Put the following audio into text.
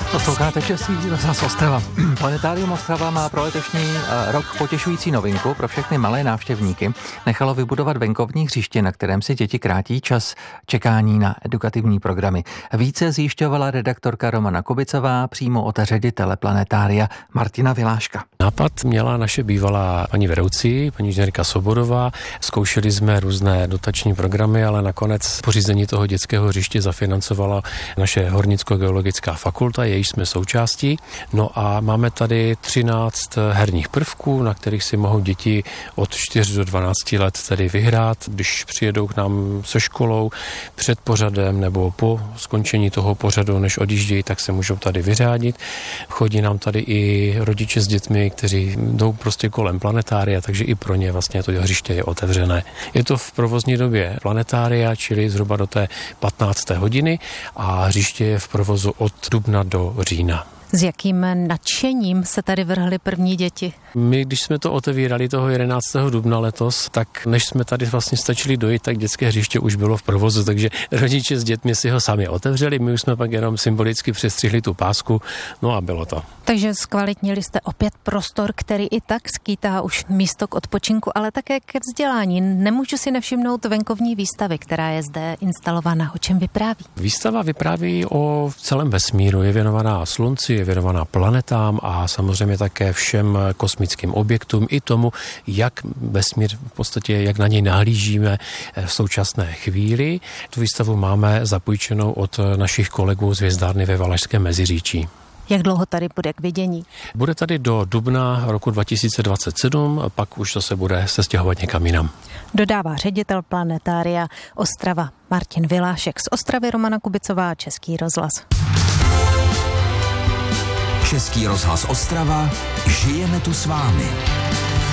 Posloucháte Český rozhlas Ostrava. Planetarium Ostrava má pro letošní rok potěšující novinku pro všechny malé návštěvníky. Nechalo vybudovat venkovní hřiště, na kterém si děti krátí čas čekání na edukativní programy. Více zjišťovala redaktorka Romana Kubicová přímo od ředitele planetária Martina Viláška. Nápad měla naše bývalá paní vedoucí, paní inženýrka Sobodová. Zkoušeli jsme různé dotační programy, ale nakonec pořízení toho dětského hřiště zafinancovala naše Hornicko-geologická fakulta, jejíž jsme součástí. No a máme tady 13 herních prvků, na kterých si mohou děti od 4 do 12 let tedy vyhrát, když přijedou k nám se školou před pořadem nebo po skončení toho pořadu, než odjíždějí, tak se můžou tady vyřádit. Chodí nám tady i rodiče s dětmi, kteří jdou prostě kolem planetária, takže i pro ně vlastně to hřiště je otevřené. Je to v provozní době planetária, čili zhruba do té 15. hodiny a hřiště je v provozu od dubna do října. S jakým nadšením se tady vrhly první děti? My, když jsme to otevírali toho 11. dubna letos, tak než jsme tady vlastně stačili dojít, tak dětské hřiště už bylo v provozu, takže rodiče s dětmi si ho sami otevřeli, my už jsme pak jenom symbolicky přestřihli tu pásku, no a bylo to. Takže zkvalitnili jste opět prostor, který i tak skýtá už místo k odpočinku, ale také ke vzdělání. Nemůžu si nevšimnout venkovní výstavy, která je zde instalovaná. O čem vypráví? Výstava vypráví o celém vesmíru, je věnovaná Slunci, je věnovaná planetám a samozřejmě také všem kosmickým objektům i tomu, jak vesmír v podstatě, jak na něj nahlížíme v současné chvíli. Tu výstavu máme zapůjčenou od našich kolegů z hvězdárny ve Valašském Meziříčí. Jak dlouho tady bude k vidění? Bude tady do dubna roku 2027, pak už zase bude se stěhovat někam jinam. Dodává ředitel planetária Ostrava Martin Vilášek. Z Ostravy Romana Kubicová, Český rozhlas. Český rozhlas Ostrava, žijeme tu s vámi.